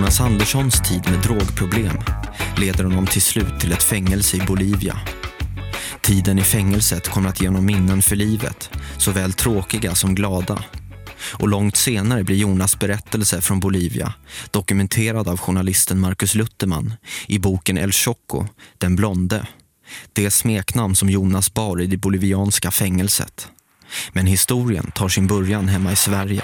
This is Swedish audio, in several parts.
Jonas Anderssons tid med drogproblem leder honom till slut till ett fängelse i Bolivia. Tiden i fängelset kommer att ge honom minnen för livet, såväl tråkiga som glada. Och långt senare blir Jonas berättelse från Bolivia dokumenterad av journalisten Marcus Lutterman i boken El Choco, den blonde. Det smeknamn som Jonas bar i det bolivianska fängelset. Men historien tar sin början hemma i Sverige.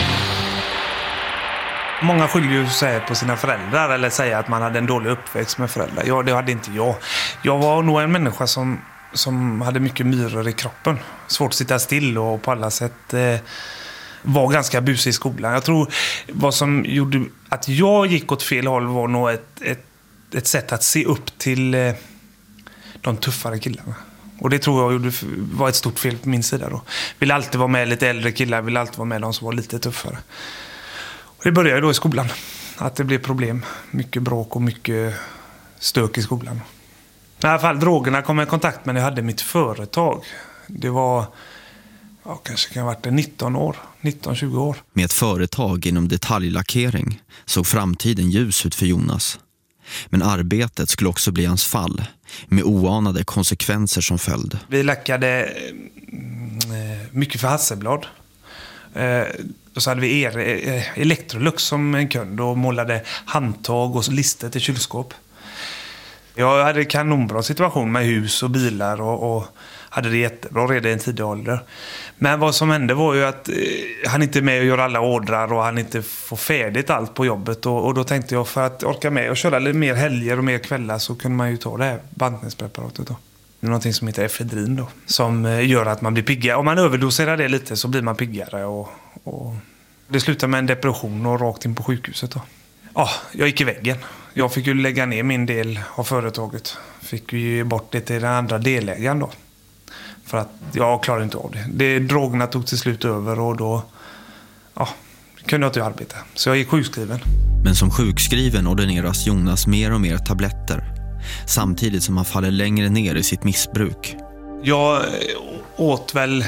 Många skyller ju sig på sina föräldrar eller säger att man hade en dålig uppväxt med föräldrar. Ja, det hade inte jag. Jag var nog en människa som hade mycket myror i kroppen. Svårt att sitta still och på alla sätt var ganska busig i skolan. Jag tror vad som gjorde att jag gick åt fel håll var nog ett sätt att se upp till de tuffare killarna. Och det tror jag var ett stort fel på min sida då. Vill alltid vara med lite äldre killar, vill alltid vara med de som var lite tuffare. Och det började då i skolan. Att det blev problem. Mycket bråk och mycket stök i skolan. I alla fall drogerna kom jag i kontakt med när jag hade mitt företag. Det var, kanske kan ha varit 19-20 år. Med ett företag inom detaljlackering såg framtiden ljus ut för Jonas. Men arbetet skulle också bli hans fall, med oanade konsekvenser som följd. Vi lackade mycket för Hasselblad. Och så hade vi Electrolux som en kund och målade handtag och lister till kylskåp. Jag hade kanonbra situation med hus och bilar och hade det jättebra redan i en tidig ålder. Men vad som hände var ju att han inte är med och gör alla ordrar och han inte får färdigt allt på jobbet. Och då tänkte jag, för att orka med och köra lite mer helger och mer kvällar, så kunde man ju ta det här bantningspreparatet då. Det är någonting som heter efedrin då, som gör att man blir piggare. Om man överdoserar det lite så blir man piggare och det slutar med en depression och rakt in på sjukhuset då. Ja, jag gick i väggen. Jag fick ju lägga ner min del av företaget. Fick ju ge bort det till den andra delägaren då. För att jag klarade inte av det. Drogerna tog till slut över och då kunde jag inte arbeta. Så jag gick sjukskriven. Men som sjukskriven ordineras Jonas mer och mer tabletter. Samtidigt som han faller längre ner i sitt missbruk. Jag åt väl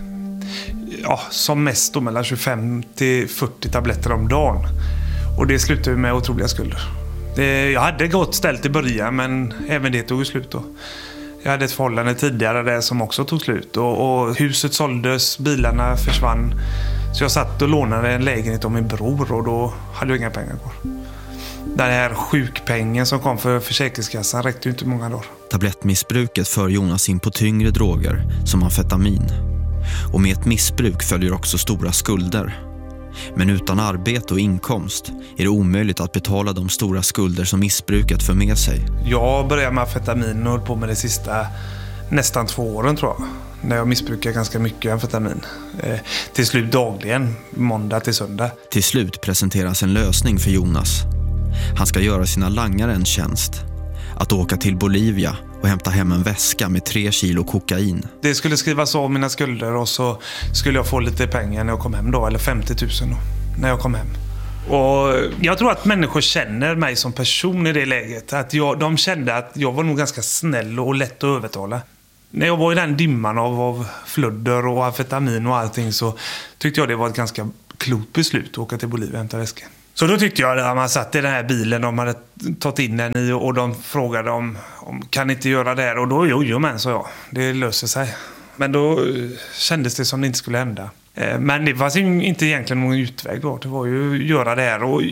som mest då mellan 25 till 40 tabletter om dagen. Och det slutade med otroliga skulder. Jag hade gått ställt i början, men även det tog slut då. Jag hade ett förhållande tidigare där som också tog slut. Och huset såldes, bilarna försvann. Så jag satt och lånade en lägenhet av min bror och då hade jag inga pengar kvar. Den här sjukpengen som kom för Försäkringskassan räckte ju inte många dagar. Tablettmissbruket för Jonas in på tyngre droger som amfetamin. Och med ett missbruk följer också stora skulder. Men utan arbete och inkomst är det omöjligt att betala de stora skulder som missbruket för med sig. Jag började med amfetamin och höll på med det sista nästan 2 åren tror jag. När jag missbrukade ganska mycket amfetamin. Till slut dagligen, måndag till söndag. Till slut presenteras en lösning för Jonas. Han ska göra sina langare en tjänst. Att åka till Bolivia och hämta hem en väska med 3 kilo kokain. Det skulle skrivas av mina skulder och så skulle jag få lite pengar när jag kom hem då. Eller 50 000 då, när jag kom hem. Och jag tror att människor känner mig som person i det läget. Att de kände att jag var nog ganska snäll och lätt att övertala. När jag var i den dimman av flödder och amfetamin och allting, så tyckte jag det var ett ganska klokt beslut att åka till Bolivia och hämta väskan. Så då tyckte jag att man satt i den här bilen, de hade tagit in den i och de frågade om kan inte göra det här. Och då, jo men, så det löser sig. Men då kändes det som det inte skulle hända. Men det var inte egentligen någon utväg då. Det var ju att göra det här. Och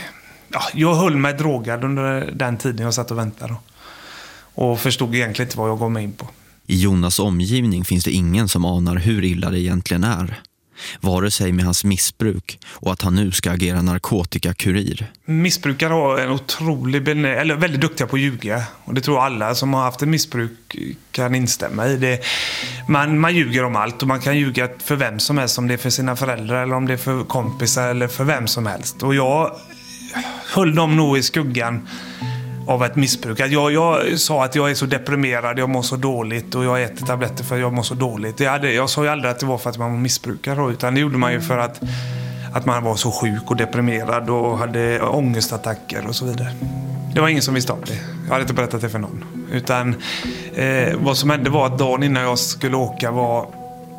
jag höll mig drogad under den tiden jag satt och väntade. Och förstod egentligen inte vad jag gav mig in på. I Jonas omgivning finns det ingen som anar hur illa det egentligen är. Vare sig med hans missbruk och att han nu ska agera narkotikakurir. Missbrukare har en eller väldigt duktiga på att ljuga. Och det tror alla som har haft en missbruk kan instämma i. Det, man ljuger om allt och man kan ljuga för vem som helst. Om det är för sina föräldrar eller om det är för kompisar eller för vem som helst. Och jag höll dem nog i skuggan av ett missbruk. Jag sa att jag är så deprimerad, jag mår så dåligt och jag äter tabletter för att jag mår så dåligt. Jag sa ju aldrig att det var för att man var missbrukare, utan det gjorde man ju för att man var så sjuk och deprimerad och hade ångestattacker och så vidare. Det var ingen som visste om det. Jag hade inte berättat det för någon. Utan vad som hände var att dagen innan jag skulle åka var...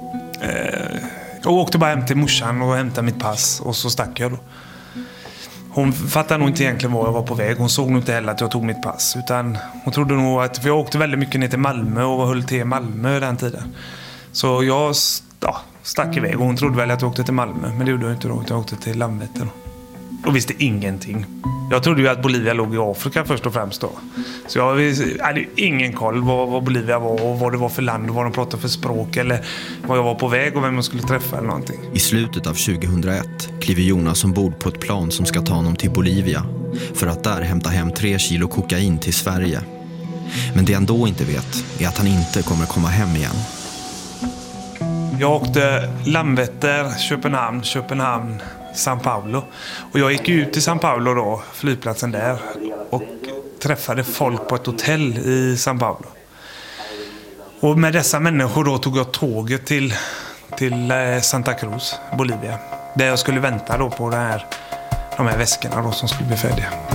jag åkte bara hem till morsan och hämtade mitt pass och så stack jag då. Hon fattade nog inte egentligen var jag var på väg. Hon såg nog inte heller att jag tog mitt pass. Utan hon trodde nog att... För jag åkte väldigt mycket ner till Malmö och höll till i Malmö den tiden. Så jag stack iväg och hon trodde väl att jag åkte till Malmö. Men det gjorde jag inte då. Jag åkte till Landvetter. Och visste ingenting. Jag trodde ju att Bolivia låg i Afrika först och främst då. Så jag hade ingen koll vad Bolivia var och vad det var för land och vad de pratade för språk eller vad jag var på väg och vem jag skulle träffa eller någonting. I slutet av 2001 kliver Jonas ombord på ett plan som ska ta honom till Bolivia för att där hämta hem 3 kilo kokain till Sverige. Men det han då inte vet är att han inte kommer komma hem igen. Jag åkte Landvetter, Köpenhamn, São Paulo. Och jag gick ut till São Paulo då, flygplatsen där, och träffade folk på ett hotell i São Paulo. Och med dessa människor då tog jag tåget till Santa Cruz, Bolivia. Där jag skulle vänta då på de här väskorna då som skulle bli färdiga.